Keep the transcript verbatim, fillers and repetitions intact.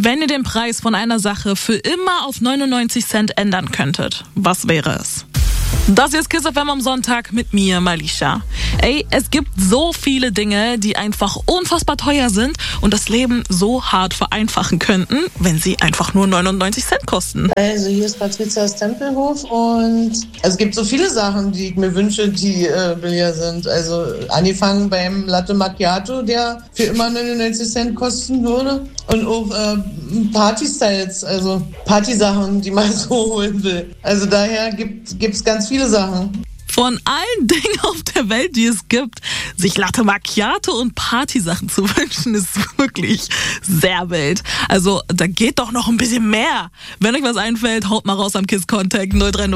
Wenn ihr den Preis von einer Sache für immer auf neunundneunzig Cent ändern könntet, was wäre es? Das hier ist Kiss F M am Sonntag mit mir, Malisha. Ey, es gibt so viele Dinge, die einfach unfassbar teuer sind und das Leben so hart vereinfachen könnten, wenn sie einfach nur neunundneunzig Cent kosten. Also hier ist Patricia aus Tempelhof und es gibt so viele Sachen, die ich mir wünsche, die äh, billiger sind. Also angefangen beim Latte Macchiato, der für immer neunundneunzig Cent kosten würde. Und auch äh, Party-Styles, also Partysachen, die man so holen will. Also daher gibt es ganz viele Sachen. Von allen Dingen auf der Welt, die es gibt, sich Latte Macchiato und Partysachen zu wünschen, ist wirklich sehr wild. Also da geht doch noch ein bisschen mehr. Wenn euch was einfällt, haut mal raus am Kiss Contact null drei null